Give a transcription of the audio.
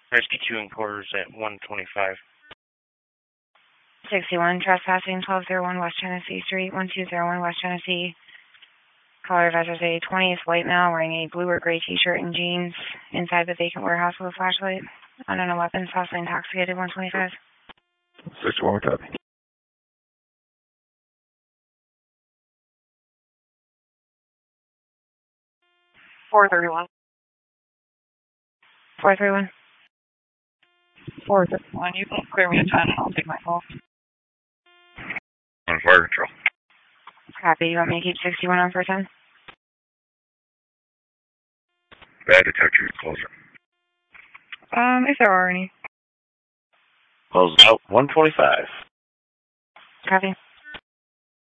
Rescue 2 in quarters at 125. 61, trespassing, 1201 West Tennessee Street, 1201 West Tennessee. Caller advisors a 20th white male wearing a blue or gray t-shirt and jeans inside the vacant warehouse with a flashlight. Unknown weapons, possibly intoxicated, 125. 61, copy. 431. 431. 431, you can clear me a time and I'll take my call. On fire control. Copy, you want me to keep 61 on for 10? Bad detector, closer. If there are any. Close out 125. Copy.